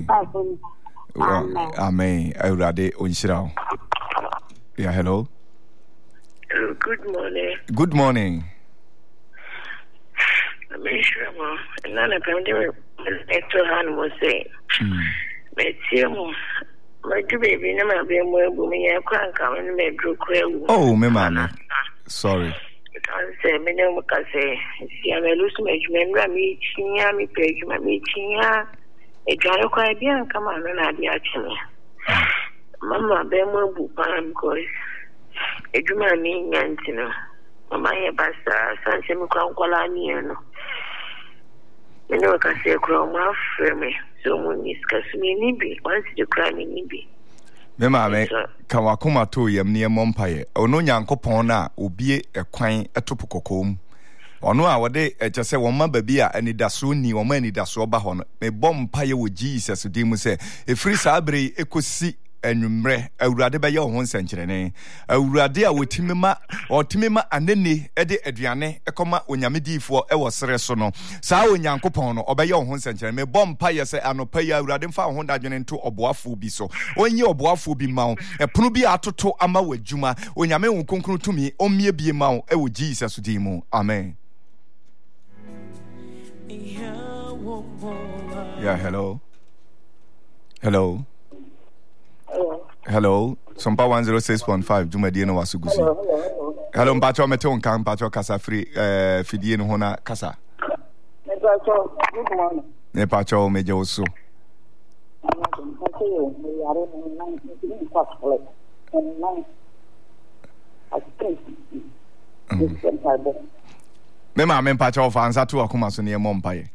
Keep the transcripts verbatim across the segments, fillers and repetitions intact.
Amen. Amen. Amen. Eurade onshira. Yeah, hello. Uh, good morning. Good morning. I'm sure, Mom. And then I found the extra hand was saying, but see, my baby, never been more booming. I can't come and make drew quail. Oh, me, mama. Sorry. I say, me no more say, see, I'm a loose match, member, me, chinia, me, page, my me, chinia. A jolly quiet beer, come on, and I'll be actually. Mamma, be more book, because a juma me, Yantino. Mamma, basta, Sansa, Mukwankwala, no. You know, I can say, Croma, frame, so when you discuss me, Nibby, once you cry me, Nibby. Me mame kawakoma to yam ne mompaye ono nyankopon na obie ekwan etopokokom ono a wode echese won babi a anidaso ni won anidaso ba ho no me bompaye wo Jesus di mu se efiri sabre ekosi anwumre awurade be ye ho nsankyerene awurade a wotimi ma otimi ma anene ede aduane ekoma onyamedifo e wo sere so no saa onyankopon no obe ye ho nsankyerene me bompa ye se anopa ya awurade mfa ho dadwene nto oboafo bi so onye oboafo bi ma epono bi atoto ama wadwuma onyame wo konkro tumi omie bi ma e wo Jesus di mu amen. Yeah, hello. Hello. Hello, Sompa one oh six point five, Jumadi no Wasugusi. Hello, Mpacho Meton Kam Pacho Casa Free, uh, Fidi no Hona Casa. Ne Pacho Major also. Mema men Pacho Fansa to Akumaso near Mompaye.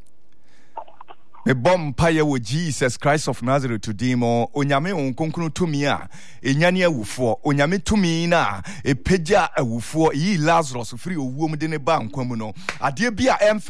Me bom paye wo Jesus Christ of Nazareth to demo onyame onkonkunu tumi a enyane awufo onyame tumi na epeja awufo yi Lazarus free owuom de ne ba nkwamu no ade bia